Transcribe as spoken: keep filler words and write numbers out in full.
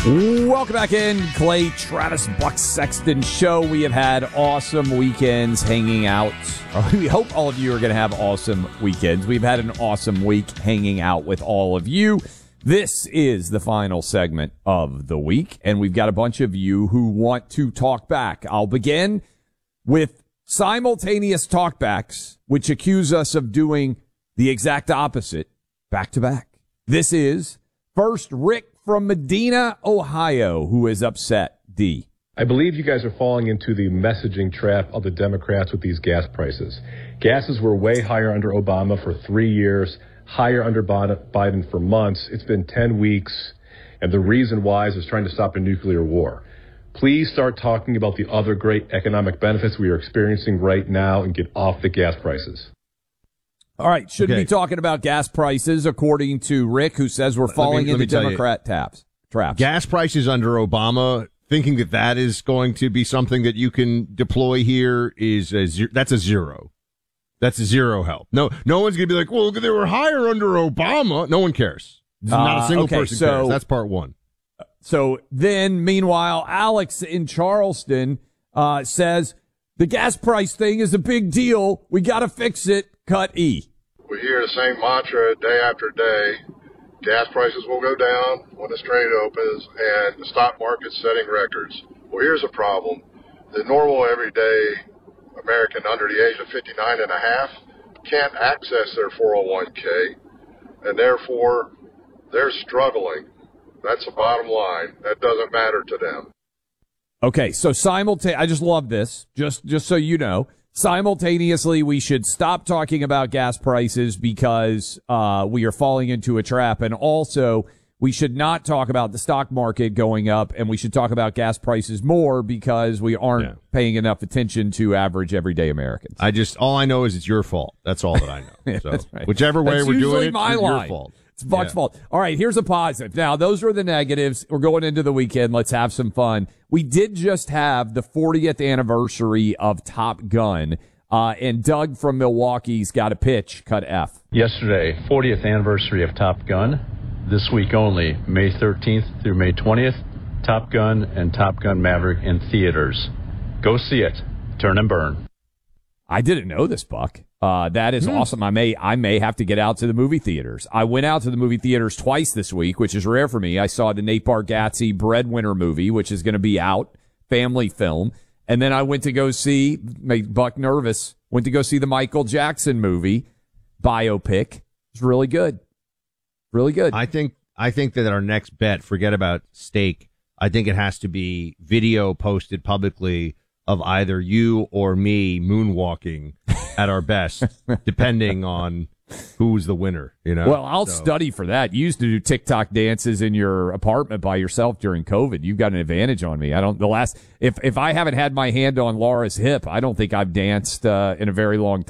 Welcome back in, Clay Travis Buck Sexton Show. We have had awesome weekends hanging out. We hope all of you are going to have awesome weekends. We've had an awesome week hanging out with all of you. This is the final segment of the week, and we've got a bunch of you who want to talk back. I'll begin with simultaneous talkbacks, which accuse us of doing the exact opposite back to back. This is first Rick from Medina, Ohio, who is upset. D. I believe you guys are falling into the messaging trap of the Democrats with these gas prices. Gases were way higher under Obama for three years, higher under Biden for months. It's been ten weeks, and the reason why is trying to stop a nuclear war. Please start talking about the other great economic benefits we are experiencing right now and get off the gas prices. All right, shouldn't Okay. be talking about gas prices, according to Rick, who says we're falling me- let me into tell you. Democrat taps, traps. Gas prices under Obama, thinking that that is going to be something that you can deploy here is a zero. That's a zero. That's a zero help. No, no one's going to be like, well, they were higher under Obama. No one cares. Not Uh, a single okay, person so- cares. That's part one. So then, meanwhile, Alex in Charleston uh, says the gas price thing is a big deal. We got to fix it. Cut E. We hear the same mantra day after day. Gas prices will go down when the trade opens, and the stock market's setting records. Well, here's a problem. The normal, everyday American under the age of fifty-nine and a half can't access their four oh one k, and therefore they're struggling. That's the bottom line. That doesn't matter to them. Okay, so simultaneously, I just love this. Just, just so you know, simultaneously, we should stop talking about gas prices because uh, we are falling into a trap, and also we should not talk about the stock market going up, and we should talk about gas prices more because we aren't Yeah. paying enough attention to average everyday Americans. I just, all I know is it's your fault. That's all that I know. Yeah, So, that's right. whichever way That's we're usually doing it, my it's line. your fault. It's Buck's Yeah. fault. All right, here's a positive. Now, those are the negatives. We're going into the weekend. Let's have some fun. We did just have the fortieth anniversary of Top Gun, uh, and Doug from Milwaukee's got a pitch. Cut F. Yesterday, fortieth anniversary of Top Gun. This week only, May thirteenth through May twentieth, Top Gun and Top Gun Maverick in theaters. Go see it. Turn and burn. I didn't know this, Buck. Uh, that is awesome. I may, I may have to get out to the movie theaters. I went out to the movie theaters twice this week, which is rare for me. I saw the Nate Bargatze Breadwinner movie, which is going to be out, family film. And then I went to go see, made Buck nervous, went to go see the Michael Jackson movie, biopic. It's really good. Really good. I think I think that our next bet, forget about steak. I think it has to be video posted publicly of either you or me moonwalking at our best, depending on who's the winner. You know. Well, I'll So- study for that. You used to do TikTok dances in your apartment by yourself during COVID. You've got an advantage on me. I don't. The last if if I haven't had my hand on Laura's hip, I don't think I've danced uh, in a very long time.